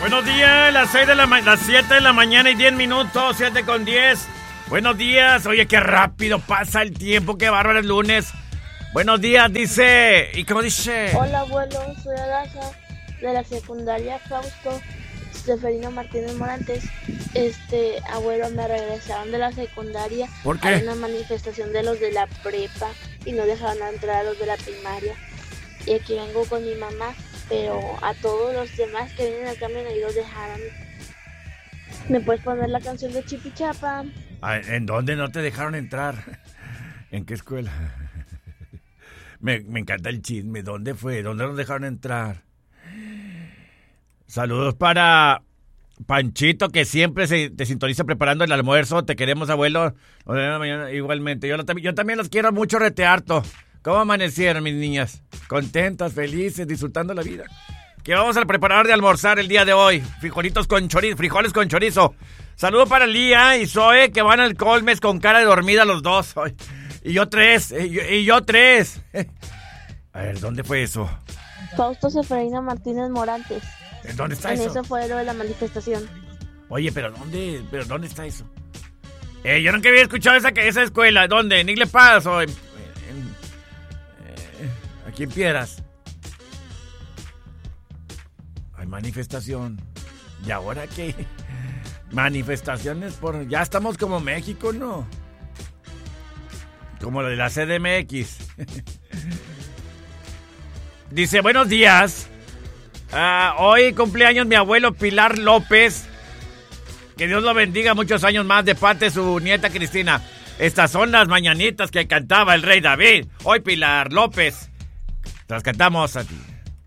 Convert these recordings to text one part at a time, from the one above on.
Buenos días, las 7 de la mañana y 10 minutos, 7:10. Buenos días, oye, qué rápido pasa el tiempo, qué bárbaro es lunes. Buenos días, dice, ¿y cómo dice? Hola, abuelo, soy Adasa, de la secundaria Fausto Seferino Martínez Morantes. Abuelo, me regresaron de la secundaria. ¿Por qué? Hay una manifestación de los de la prepa y no dejaron entrar a los de la primaria. Y aquí vengo con mi mamá, pero a todos los demás que vienen acá ahí los dejaron. ¿Me puedes poner la canción de Chipichapa? ¿En dónde no te dejaron entrar? ¿En qué escuela? Me encanta el chisme. ¿Dónde fue? ¿Dónde nos dejaron entrar? Saludos para Panchito, que siempre te sintoniza preparando el almuerzo. Te queremos, abuelo. Igualmente. Yo también los quiero mucho, retearto. ¿Cómo amanecieron, mis niñas? Contentas, felices, disfrutando la vida. ¿Qué vamos a preparar de almorzar el día de hoy? Frijoles con chorizo. Saludos para Lía y Zoe, que van al Colmes con cara de dormida los dos. Y yo tres. A ver, ¿dónde fue eso? Fausto Seferino Martínez Morantes. ¿En dónde está eso? En eso fue lo de la manifestación. Oye, ¿pero dónde está eso? Yo nunca había escuchado esa escuela. ¿Dónde? ¿En Igle Paz o aquí en Piedras? Hay manifestación. ¿Y ahora qué? Manifestaciones ya estamos como México, ¿no? Como lo de la CDMX. Dice, buenos días. Hoy cumpleaños mi abuelo Pilar López. Que Dios lo bendiga muchos años más de parte de su nieta Cristina. Estas son las mañanitas que cantaba el rey David. Hoy Pilar López. Las cantamos a ti.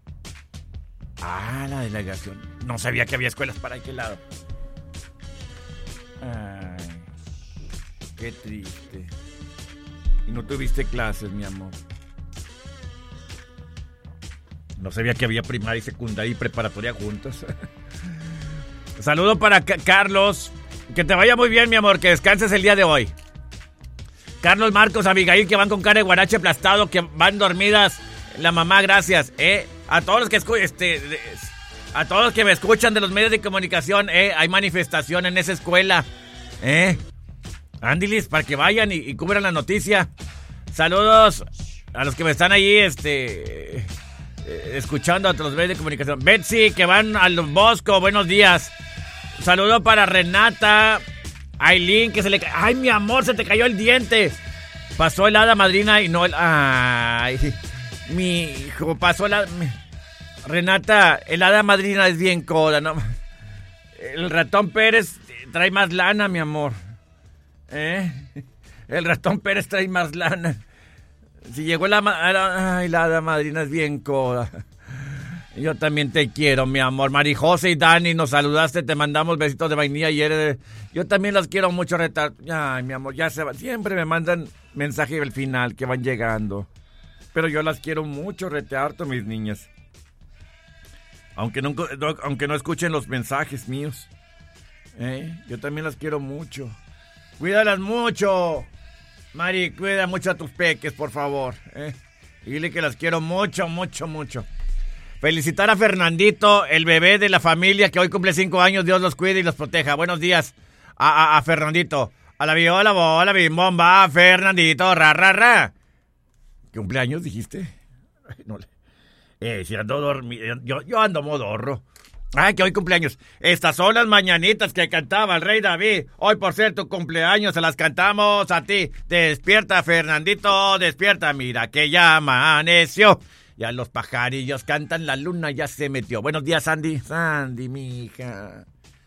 La delegación. No sabía que había escuelas para aquel lado. Ay, qué triste. Y no tuviste clases, mi amor. No sabía que había primaria y secundaria y preparatoria juntos. Saludo para Carlos. Que te vaya muy bien, mi amor. Que descanses el día de hoy. Carlos, Marcos, Abigail, que van con cara de guarache aplastado, que van dormidas. La mamá, gracias. A todos los que a todos los que me escuchan de los medios de comunicación, hay manifestación en esa escuela. Ándilis, para que vayan y cubran la noticia. Saludos a los que me están ahí, escuchando a los medios de comunicación. Betsy, que van a Los Bosco, buenos días. Saludo para Renata. Aileen, que se le... ¡Ay, mi amor, se te cayó el diente! Pasó el hada madrina y no el... ¡Ay! Mi hijo, pasó la... Renata, el hada madrina es bien coda, ¿no? El ratón Pérez trae más lana, mi amor. El ratón Pérez trae más lana. Si llegó la hada madrina es bien coda. Yo también te quiero, mi amor. Marijose y Dani, nos saludaste, te mandamos besitos de vainilla ayer. Yo también las quiero mucho, retar. Ay, mi amor, ya se va. Siempre me mandan mensaje al final que van llegando. Pero yo las quiero mucho, retearto, mis niñas. Aunque no escuchen los mensajes míos. Yo también las quiero mucho. Cuídalas mucho. Mari, cuida mucho a tus peques, por favor. Y dile que las quiero mucho, mucho, mucho. Felicitar a Fernandito, el bebé de la familia que hoy cumple 5 años. Dios los cuide y los proteja. Buenos días a Fernandito. A la viola, bola, bimbomba, Fernandito, ra. ¿Cumpleaños dijiste? Ay, no. Si ando dormido, yo ando modorro. Ay, que hoy cumpleaños. Estas son las mañanitas que cantaba el rey David. Hoy, por ser tu cumpleaños, se las cantamos a ti. Despierta, Fernandito, despierta. Mira que ya amaneció. Ya los pajarillos cantan, la luna ya se metió. Buenos días, Sandy. Sandy, mija.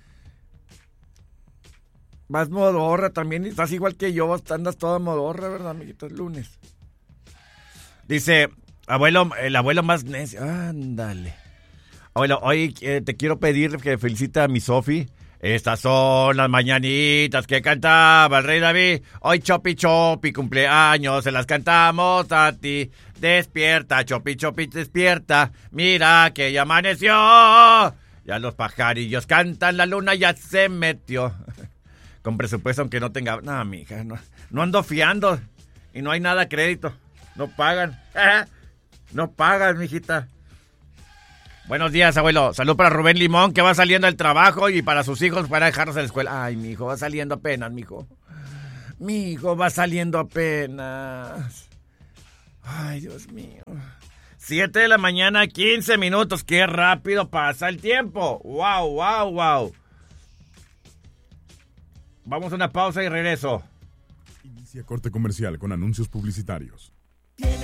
Vas modorra también. Estás igual que yo. Andas toda modorra, ¿verdad, amiguito? Es lunes. Dice, el abuelo más necio. Ándale. Abuelo, hoy te quiero pedir que felicite a mi Sofi. Estas son las mañanitas que cantaba el rey David. Hoy Chopi Chopi cumpleaños, se las cantamos a ti. Despierta, Chopi Chopi, despierta. Mira que ya amaneció. Ya los pajarillos cantan, la luna ya se metió. Con presupuesto, aunque no tenga... No, mija, no ando fiando. Y no hay nada crédito. No pagan. No pagan, mijita. Buenos días, abuelo. Salud para Rubén Limón, que va saliendo del trabajo y para sus hijos para dejarlos en la escuela. Ay, mi hijo, va saliendo apenas, mi hijo. Mi hijo va saliendo apenas. Ay, Dios mío. 7 de la mañana, 15 minutos. Qué rápido pasa el tiempo. Wow, wow, wow. Vamos a una pausa y regreso. Inicia corte comercial con anuncios publicitarios.